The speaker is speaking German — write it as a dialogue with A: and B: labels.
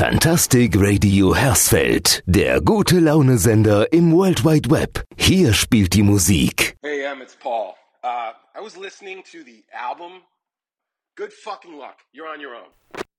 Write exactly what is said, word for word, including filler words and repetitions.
A: Fantastic Radio Hersfeld, der gute Laune-Sender im World Wide Web. Hier spielt die Musik.
B: Hey, Em, it's Paul. Uh, I was listening to the album. Good fucking luck. You're on your own.